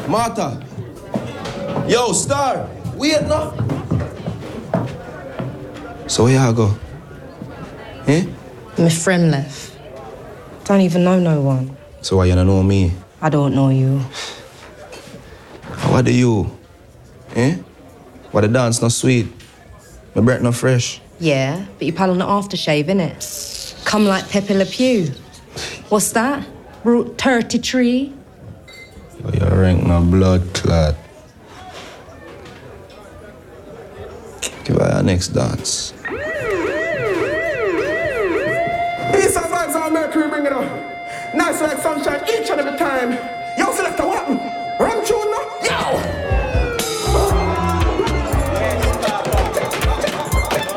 Martha. Yo, Star. Wait now. So where y'all go? Eh? My friend left. Don't even know no one. So why you don't know me? I don't know you. What do you? Eh? Why the dance not sweet? My breath not fresh? Yeah, but you pal on the aftershave, innit? Come like Pepe Le Pew. What's that? Route 33? Yo, you rank my blood clot. Give her our next dance. These are vibes on Mercury bring it up. Nice like sunshine each and every time.